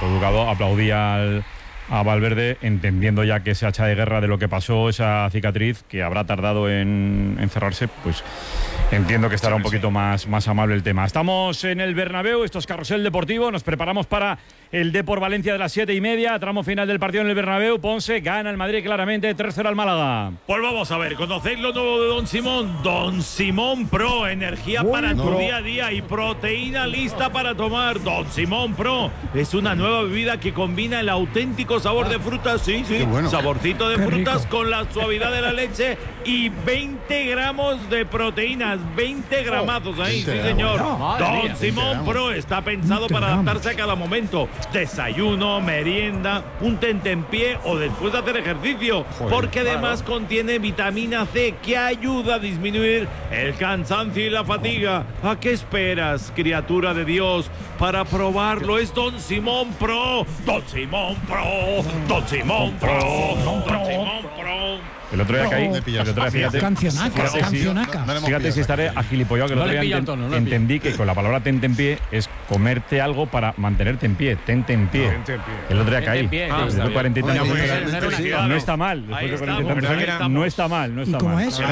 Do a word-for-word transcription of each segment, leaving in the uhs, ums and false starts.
Ducado aplaudía al, a Valverde, entendiendo ya que ese hacha de guerra de lo que pasó, esa cicatriz que habrá tardado en, en cerrarse, pues entiendo que estará un poquito más, más amable el tema. Estamos en el Bernabéu, esto es Carrusel Deportivo, nos preparamos para el Depor Valencia de las siete y media, tramo final del partido en el Bernabéu. Ponce gana el Madrid claramente, tres cero al Málaga. Pues vamos a ver, conocéis lo nuevo de Don Simón. Don Simón Pro, energía Uy, para no. tu día a día y proteína lista para tomar. Don Simón Pro es una nueva bebida que combina el auténtico sabor de frutas, sí, sí, bueno. saborcito de Qué frutas rico. Con la suavidad de la leche y veinte gramos de proteínas, veinte gramazos ahí, sí señor. No, Don mía, Simón Pro está pensado para adaptarse a cada momento. Desayuno, merienda, un tentempié o después de hacer ejercicio. Joder, porque además claro. contiene vitamina C que ayuda a disminuir el cansancio y la fatiga. ¿A qué esperas, criatura de Dios, para probarlo? Es Don Simón Pro. Don Simón Pro. Don Simón Pro. Don Simón Pro. El otro día caí, el otro día, fíjate, cancionaca, fíjate, cancionaca. Si, no, no fíjate si estaré agilipollado, que el no otro día enten, tono, no entendí que con la palabra tente en pie es comerte algo para mantenerte en pie, tente en pie. No, el otro día caí. Ah, después de cuarenta y tantos no está mal, después de cuarenta y tantos años no está mal, no está mal. Es?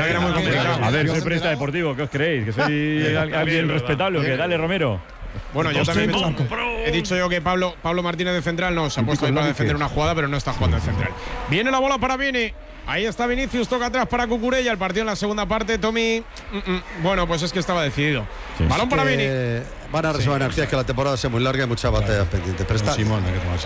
A ver, soy periodista deportivo, ¿qué os creéis? ¿Que soy alguien respetable o qué? Dale, Romero. Bueno, yo también he dicho yo que Pablo, Pablo Martínez de central no se ha puesto ahí para defender una jugada, pero no está jugando de central. Viene la bola para Vini. Ahí está Vinicius, toca atrás para Cucurella. El partido en la segunda parte, Tommy. Mm -mm. Bueno, pues es que estaba decidido. Sí. Balón para Vini. Van a reservar sí, energías, que la temporada sea muy larga y muchas batallas claro. pendientes. Pero está. Simón,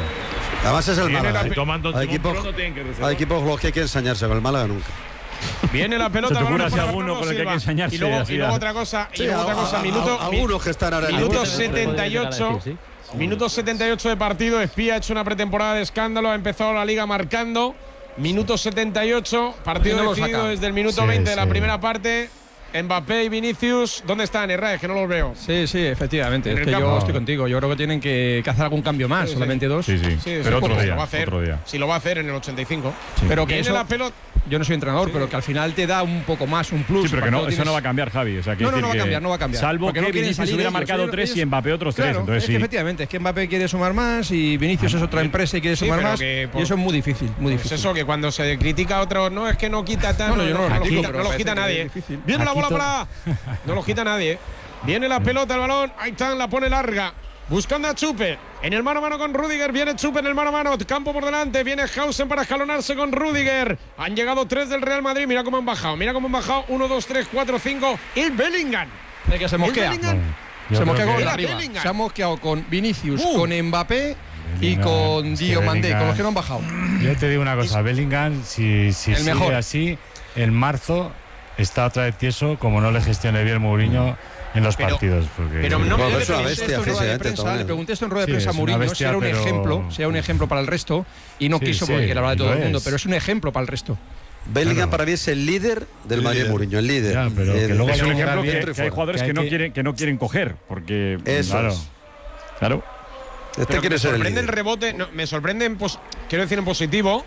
además es el Málaga. Si tomando hay equipos, no hay equipos los que hay que ensañarse con el Málaga nunca. Viene la pelota. ¿Se te ocurre si alguno con el que hay que ensañarse? Y luego, y luego otra cosa. Sí, y luego otra cosa. Minuto, algunos que están ahora. Minuto setenta y ocho. Minuto setenta y ocho de partido. Espía ha hecho una pretemporada de escándalo. Ha empezado la liga marcando. Minuto setenta y ocho, partido no decidido desde el minuto sí, veinte sí. de la primera parte. Mbappé y Vinicius, ¿dónde están, Herrera? Que no los veo. Sí, sí, efectivamente. Es que yo estoy contigo. Yo creo que tienen que, que hacer algún cambio más, sí, solamente sí. dos. Sí, sí, sí pero sí, otro, día, lo va a hacer, otro día. Si lo va a hacer en el ochenta y cinco. Sí. Pero que viene eso, la pelota. Yo no soy entrenador, sí. pero que al final te da un poco más, un plus. Sí, pero que no, eso no va a cambiar, Javi. O sea, no, no, no va a cambiar, no va a cambiar. Salvo que no Vinicius hubiera marcado ellos, tres ellos, y Mbappé otros claro, tres. Entonces es sí. que efectivamente, es que Mbappé quiere sumar más y Vinicius ah, es otra empresa y quiere sí, sumar más. Que, por, y eso es muy difícil, muy difícil. Pues eso, que cuando se critica a otro, no, es que no quita tanto. No, no, yo no, no, no, lo, digo, quita, no lo quita nadie. Viene la bola para. No lo quita nadie. Viene la pelota, el balón. Ahí está, la pone larga. Buscando a Chupe. En el mano a mano con Rüdiger. Viene Chupe en el mano a mano. Campo por delante. Viene Hausen para escalonarse con Rüdiger. Han llegado tres del Real Madrid. Mira cómo han bajado. Mira cómo han bajado. Uno, dos, tres, cuatro, cinco. El Bellingham. Es que se mosquea. Se mosquea con arriba. Bellingham. Se ha mosqueado con Vinicius, uh. con Mbappé y con Diomandé, con los que no han bajado. Yo te digo una cosa. Bellingham, si, si el sigue mejor. así, en marzo está otra vez tieso, como no le gestione bien Mourinho en los pero, partidos. Porque pero no me es una bestia, le pregunté esto en rueda de prensa a Mourinho si era un pero... ejemplo, sea un ejemplo para el resto, y no sí, quiso sí, porque quiere hablar de todo el mundo, pero es un ejemplo para el resto. Bellingham claro. para mí es el líder del Madrid Mourinho, el líder. Ya, pero el, que luego es un ejemplo que, que, que hay jugadores que, que, no quieren, que no quieren coger, porque eso claro, es. claro. Este quiere me ser sorprende el, el rebote, no, me sorprende, en pos, quiero decir en positivo.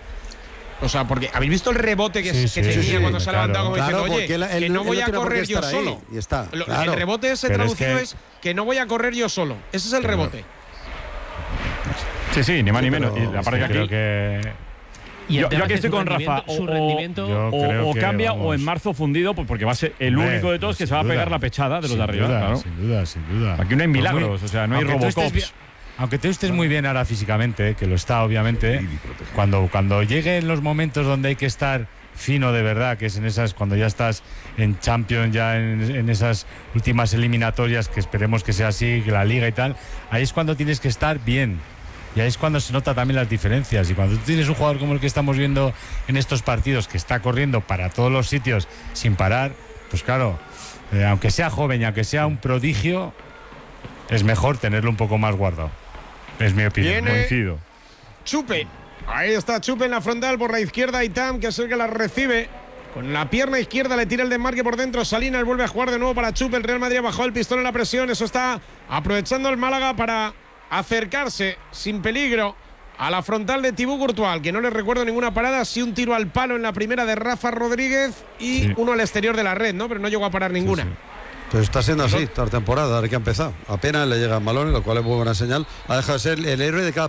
O sea, porque habéis visto el rebote que, sí, que sí, tenía sí, cuando sí, se ha claro. levantado como claro, diciendo, oye, él, él, que no él voy no a correr yo solo. Y está, Lo, claro. El rebote ese pero traducido es que, es que no voy a correr yo solo. Ese es el claro. rebote. Sí, sí, ni más sí, ni menos. Y la parte sí, que aquí, que... Y yo, yo aquí estoy con Rafa. O, o, o cambia vamos. o en marzo fundido, pues porque va a ser el Hombre, único de todos que se va a pegar duda. la pechada de los sin de arriba. Duda, claro. Sin duda, sin duda. Aquí no hay milagros, o sea, no hay Robocops. Aunque tú estés muy bien ahora físicamente, que lo está obviamente, cuando, cuando lleguen los momentos donde hay que estar fino de verdad, que es en esas, cuando ya estás en Champions, ya en, en esas últimas eliminatorias, que esperemos que sea así, que la Liga y tal, ahí es cuando tienes que estar bien. Y ahí es cuando se nota también las diferencias. Y cuando tú tienes un jugador como el que estamos viendo en estos partidos, que está corriendo para todos los sitios sin parar, pues claro, eh, aunque sea joven y aunque sea un prodigio, es mejor tenerlo un poco más guardado. Es mi opinión. Viene Coincido. Chupe. Ahí está Chupe en la frontal por la izquierda. Itam, que es el que la recibe. Con la pierna izquierda le tira el desmarque por dentro. Salinas vuelve a jugar de nuevo para Chupe. El Real Madrid bajó el pistón en la presión. Eso está aprovechando el Málaga para acercarse sin peligro a la frontal de Thibaut Courtois, que no le recuerdo ninguna parada, sí un tiro al palo en la primera de Rafa Rodríguez y sí. uno al exterior de la red, ¿no? Pero no llegó a parar ninguna. Sí, sí. Pues está siendo así, toda la temporada, ahora que ha empezado. Apenas le llegan balones, lo cual es muy buena señal. Ha dejado de ser el héroe de cada